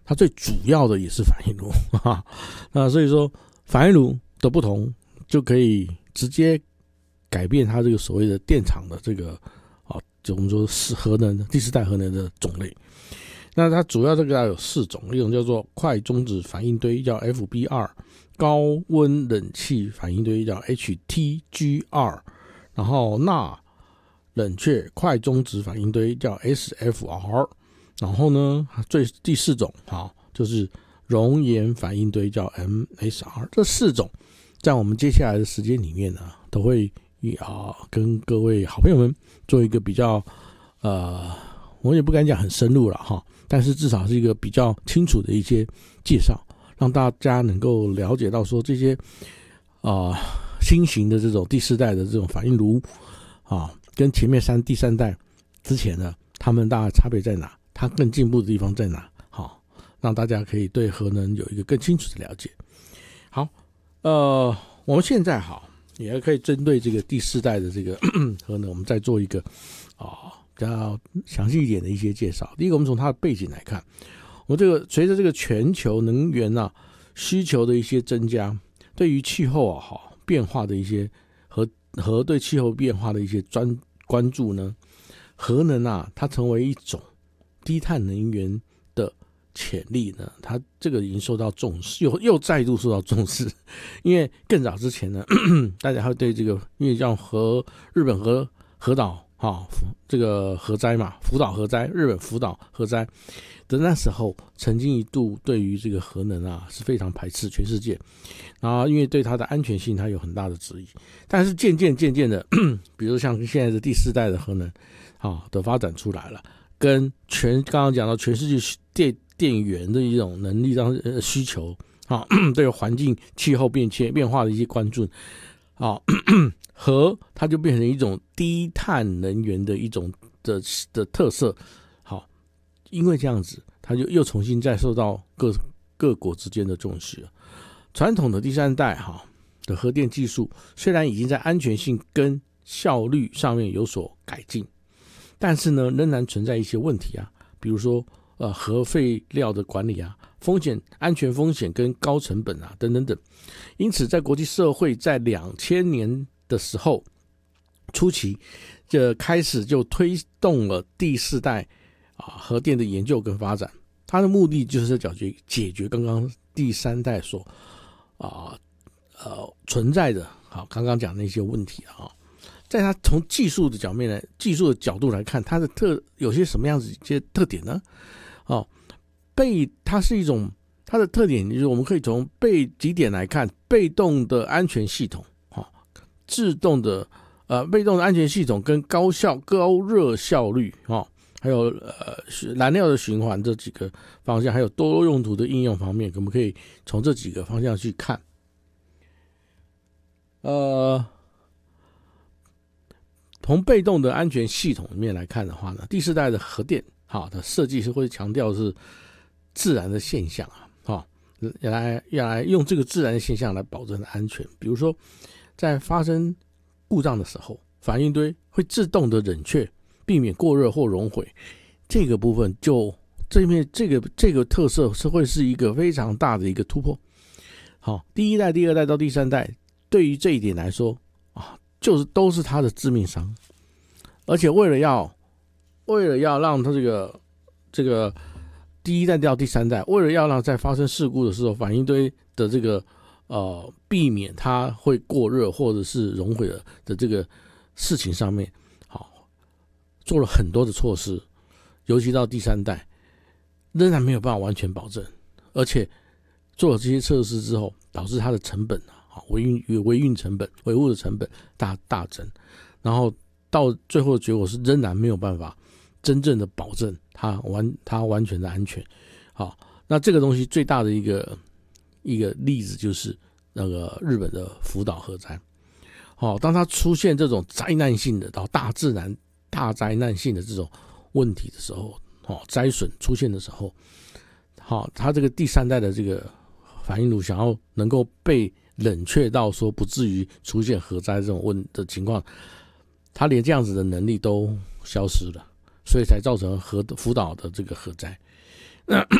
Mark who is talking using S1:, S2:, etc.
S1: 它最主要的也是反应炉那所以说反应炉的不同就可以直接改变它这个所谓的电厂的这个就我们说是核能第四代核能的种类。那它主要这个有4种，一种叫做快中子反应堆叫 FBR， 高温冷气反应堆叫 HTGR， 然后钠冷却快中子反应堆叫 SFR， 然后呢第4种就是熔岩反应堆叫 MSR。 这4种在我们接下来的时间里面呢，都会跟各位好朋友们做一个比较我也不敢讲很深入了但是至少是一个比较清楚的一些介绍，让大家能够了解到说这些新型的这种第4代的这种反应炉跟前面第三代之前的他们大概差别在哪，它更进步的地方在哪，让大家可以对核能有一个更清楚的了解。好，我们现在也可以针对这个第4代的这个核能，我们再做一个比较详细一点的一些介绍。第一个，我们从它的背景来看，我们这个随着这个全球能源需求的一些增加，对于气候变化的一些和对气候变化的一些关注呢，核能它成为一种低碳能源的潜力呢，它这个已经受到重视，又再度受到重视。因为更早之前呢大家会对这个，因为像日本核岛这个核灾嘛，福岛核灾，日本福岛核灾的那时候，曾经一度对于这个核能是非常排斥，全世界，然后因为对它的安全性它有很大的质疑。但是渐渐的比如像现在的第4代的核能的发展出来了，跟刚刚讲到全世界电源的一种能力需求对环境气候变化的一些关注核它就变成一种低碳能源的一种的特色。因为这样子，它就又重新再受到各国之间的重视了。传统的第3代的核电技术虽然已经在安全性跟效率上面有所改进，但是呢，仍然存在一些问题比如说核废料的管理安全风险跟高成本等等等。因此在国际社会在2000年的时候初期就开始就推动了第4代核电的研究跟发展，它的目的就是解决刚刚第3代所存在的刚刚讲的一些问题在它从技术的角度来看，它的有些什么样子一些特点呢？它是一种，它的特点就是我们可以从几点来看：被动的安全系统自动的被动的安全系统跟高热效率还有燃料的循环这几个方向，还有多用途的应用方面，我们可以从这几个方向去看。从被动的安全系统里面来看的话呢，第4代的核电的设计是会强调是自然的现象要来用这个自然的现象来保证安全。比如说在发生故障的时候，反应堆会自动的冷却，避免过热或熔毁。这个部分这个特色是会是一个非常大的一个突破。第1代、第2代到第3代，对于这一点来说就是都是它的致命伤。而且为了要让它这个第1代到第3代，为了要让在发生事故的时候，反应堆的这个避免它会过热或者是熔毁的这个事情上面做了很多的措施。尤其到第3代仍然没有办法完全保证，而且做了这些测试之后，导致它的成本维运成本、维护的成本大增，然后到最后的结果是仍然没有办法真正的保证它完全的安全。那这个东西最大的一个例子就是那个日本的福岛核灾。当它出现这种灾难性的到大自然大灾难性的这种问题的时候，灾损出现的时候，它这个第3代的这个反应炉想要能够被冷却到说不至于出现核灾这种的情况，它连这样子的能力都消失了，所以才造成福岛的这个核灾。